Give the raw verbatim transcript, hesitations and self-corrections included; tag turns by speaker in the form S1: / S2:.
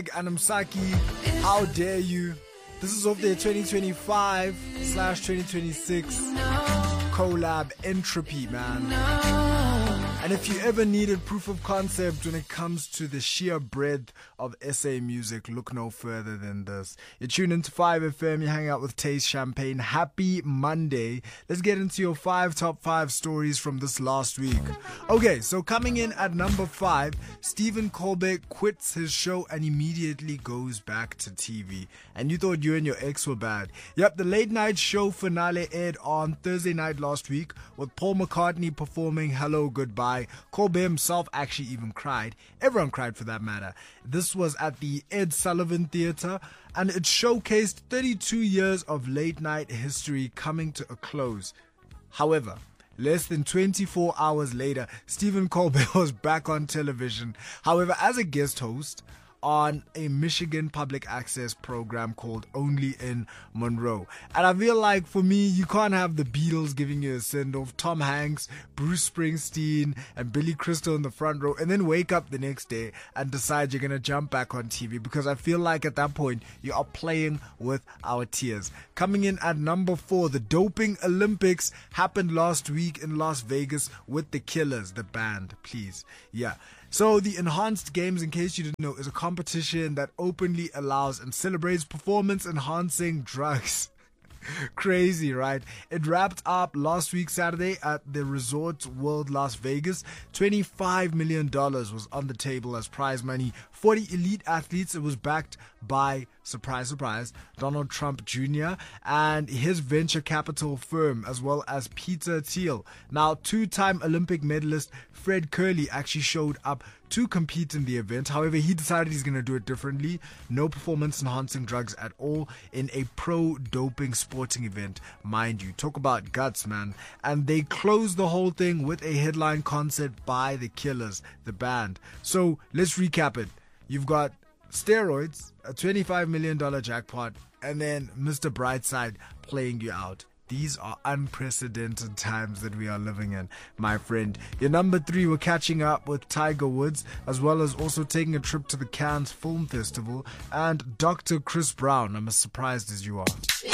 S1: Anamsaki, how dare you? This is of their twenty twenty-five slash twenty twenty-six collab Entropy, man. And if you ever needed proof of concept when it comes to the sheer breadth of S A music, look no further than this. You tune into five F M, you hang out with Taste Champagne. Happy Monday. Let's get into your five top five stories from this last week. Okay, so coming in at number five, Stephen Colbert quits his show and immediately goes back to T V. And you thought you and your ex were bad. Yep, the late night show finale aired on Thursday night last week with Paul McCartney performing Hello Goodbye. Colbert himself actually even cried. Everyone cried for that matter. This was at the Ed Sullivan Theatre, and it showcased thirty-two years of late night history coming to a close. However, less than twenty-four hours later, Stephen Colbert was back on television. However, as a guest host on a Michigan public access program called Only in Monroe. And I feel like for me, you can't have the Beatles giving you a send-off, Tom Hanks, Bruce Springsteen, and Billy Crystal in the front row, and then wake up the next day and decide you're going to jump back on T V, because I feel like at that point, you are playing with our tears. Coming in at number four, the Doping Olympics happened last week in Las Vegas with the Killers, the band, please. Yeah. So the Enhanced Games, in case you didn't know, is a competition that openly allows and celebrates performance-enhancing drugs. Crazy, right? It wrapped up last week Saturday at the Resort World Las Vegas. twenty-five million dollars was on the table as prize money. forty elite athletes. It was backed by, surprise, surprise, Donald Trump Junior and his venture capital firm, as well as Peter Thiel. Now, two-time Olympic medalist Fred Curley actually showed up to compete in the event. However, he decided he's going to do it differently. No performance-enhancing drugs at all in a pro-doping sporting event, mind you. Talk about guts, man. And they closed the whole thing with a headline concert by the Killers, the band. So let's recap it. You've got steroids, a twenty-five million dollars jackpot, and then Mister Brightside playing you out. These are unprecedented times that we are living in, my friend. Your number three, we're catching up with Tiger Woods, as well as also taking a trip to the Cannes Film Festival, and Doctor Chris Brown. I'm as surprised as you are.